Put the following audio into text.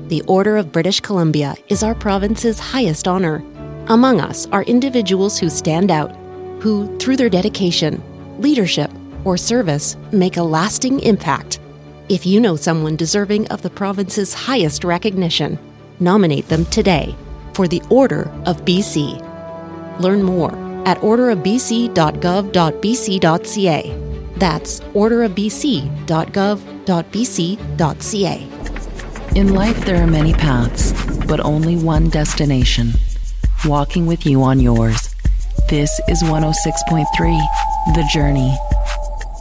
The Order of British Columbia is our province's highest honor. Among us are individuals who stand out, who, through their dedication, leadership, or service, make a lasting impact. If you know someone deserving of the province's highest recognition, nominate them today for the Order of BC. Learn more at orderofbc.gov.bc.ca. That's orderofbc.gov.bc.ca. In life, there are many paths, but only one destination. Walking with you on yours. This is 106.3, The Journey.